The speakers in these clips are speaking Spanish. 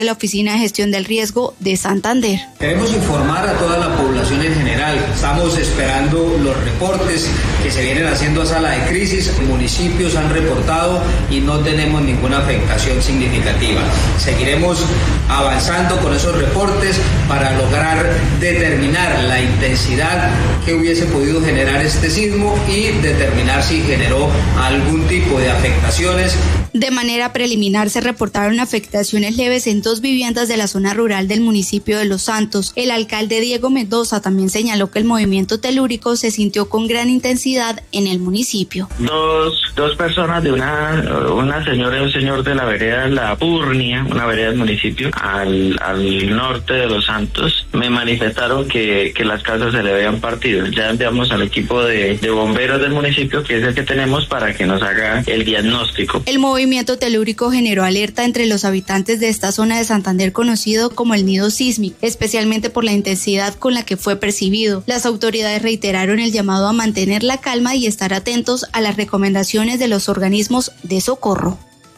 de la Oficina de Gestión del Riesgo de Santander. Queremos informar a toda la población en general. Estamos esperando los reportes que se vienen haciendo a sala de crisis. Municipios han reportado y no tenemos ninguna afectación significativa. Seguiremos avanzando con esos reportes para lograr determinar la intensidad que hubiese podido generar este sismo y determinar si generó algún tipo de afectaciones. De manera preliminar se reportaron afectaciones leves en 2 viviendas de la zona rural del municipio de Los Santos. El alcalde Diego Mendoza también señaló que el movimiento telúrico se sintió con gran intensidad en el municipio. Dos personas de una señora y un señor de la vereda La Purnia, una vereda del municipio, al norte de Los Santos, me manifestaron que las casas se le habían partido. Ya enviamos al equipo de bomberos del municipio, que es el que tenemos, para que nos haga el diagnóstico. El movimiento telúrico generó alerta entre los habitantes de esta zona de Santander conocido como el nido sísmico, especialmente por la intensidad con la que fue percibido. Las autoridades reiteraron el llamado a mantener la calma y estar atentos a las recomendaciones de los organismos de socorro.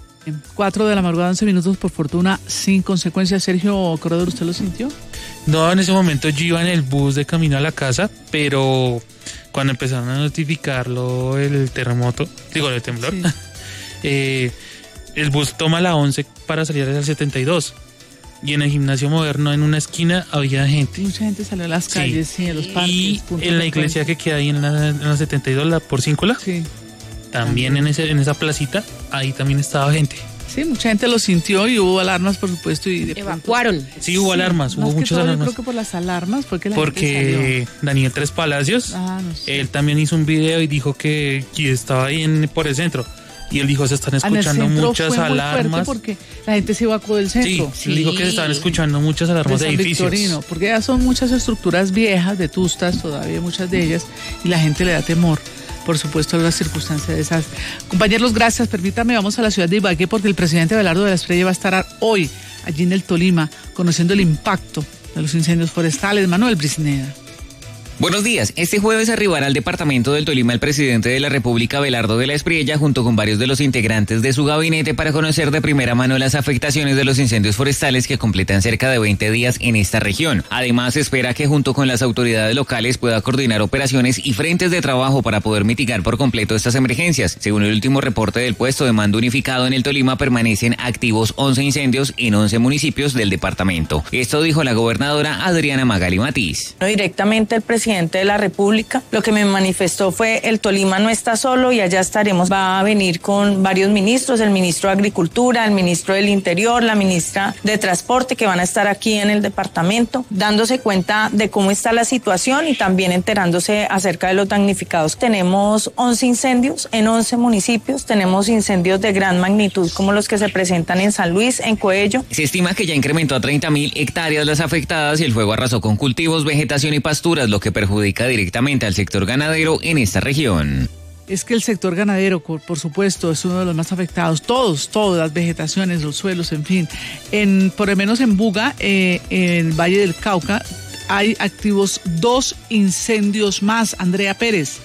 4 de la madrugada, 11 minutos, por fortuna, sin consecuencias. Sergio Corredor, ¿usted lo sintió? No, en ese momento yo iba en el bus de camino a la casa, pero cuando empezaron a notificarlo el terremoto, el temblor, sí. El bus toma la 11 para salir al 72. Y en el gimnasio moderno, en una esquina, había gente. Mucha gente salió a las calles, sí, a los parques. Y en la iglesia que queda ahí en la 72, la Porcíncula, sí. También en esa placita, ahí también estaba gente. Sí, mucha gente lo sintió y hubo alarmas, por supuesto. Y evacuaron. Sí, hubo alarmas, hubo muchas alarmas. Yo creo que por las alarmas, porque Daniel Tres Palacios, él también hizo un video y dijo que estaba ahí por el centro. Y él dijo, se están escuchando muchas alarmas. Porque la gente se evacuó del centro. Sí, él dijo que se estaban escuchando muchas alarmas de edificios. Victorino, porque ya son muchas estructuras viejas, vetustas, todavía muchas de ellas, y la gente le da temor. Por supuesto, las circunstancias de esas. Compañeros, gracias. Permítame, vamos a la ciudad de Ibagué, porque el presidente Abelardo de la Espriella va a estar hoy allí en el Tolima, conociendo el impacto de los incendios forestales. Manuel Brisneda. Buenos días. Este jueves arribará al departamento del Tolima el presidente de la República, Abelardo de la Espriella, junto con varios de los integrantes de su gabinete para conocer de primera mano las afectaciones de los incendios forestales que completan cerca de 20 días en esta región. Además, se espera que junto con las autoridades locales pueda coordinar operaciones y frentes de trabajo para poder mitigar por completo estas emergencias. Según el último reporte del puesto de mando unificado en el Tolima, permanecen activos 11 incendios en 11 municipios del departamento. Esto dijo la gobernadora Adriana Magali Matiz. Directamente el presidente de la República, lo que me manifestó fue: el Tolima no está solo y allá estaremos. Va a venir con varios ministros, el ministro de Agricultura, el ministro del Interior, la ministra de Transporte, que van a estar aquí en el departamento, dándose cuenta de cómo está la situación y también enterándose acerca de los damnificados. Tenemos 11 incendios en 11 municipios, tenemos incendios de gran magnitud como los que se presentan en San Luis, en Coello. Se estima que ya incrementó a 30.000 hectáreas las afectadas y el fuego arrasó con cultivos, vegetación y pasturas, lo que perjudica directamente al sector ganadero en esta región. Es que el sector ganadero, por supuesto, es uno de los más afectados. Todas las vegetaciones, los suelos, en fin. Por lo menos en Buga, en el Valle del Cauca, hay activos 2 incendios más. Andrea Pérez.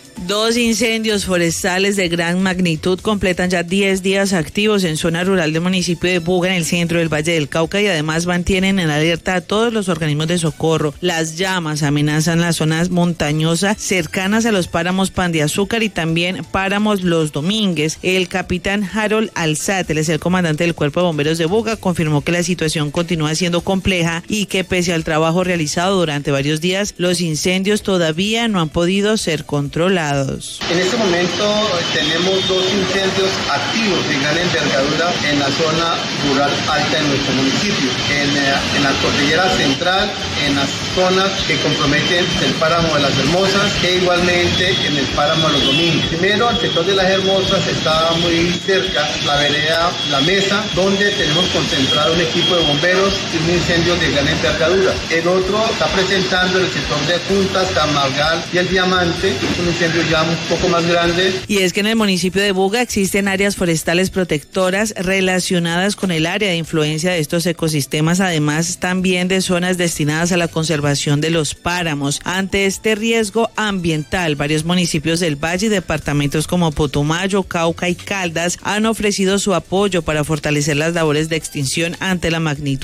2 incendios forestales de gran magnitud completan ya 10 días activos en zona rural del municipio de Buga, en el centro del Valle del Cauca, y además mantienen en alerta a todos los organismos de socorro. Las llamas amenazan las zonas montañosas cercanas a los páramos Pan de Azúcar y también páramos Los Domínguez. El capitán Harold Alzate, él es el comandante del Cuerpo de Bomberos de Buga, confirmó que la situación continúa siendo compleja y que pese al trabajo realizado durante varios días, los incendios todavía no han podido ser controlados. En este momento tenemos 2 incendios activos de gran envergadura en la zona rural alta de nuestro municipio, en la cordillera central, en las zonas que comprometen el páramo de las Hermosas e igualmente en el páramo de Los Domingos. Primero, el sector de las Hermosas está muy cerca, la vereda La Mesa, donde tenemos concentrado un equipo de bomberos y un incendio de gran envergadura. El otro está presentando en el sector de Juntas, Tamargal y El Diamante, un incendio incendio ya un poco más grande. Y es que en el municipio de Buga existen áreas forestales protectoras relacionadas con el área de influencia de estos ecosistemas, además también de zonas destinadas a la conservación de los páramos. Ante este riesgo ambiental, varios municipios del Valle y departamentos como Putumayo, Cauca y Caldas han ofrecido su apoyo para fortalecer las labores de extinción ante la magnitud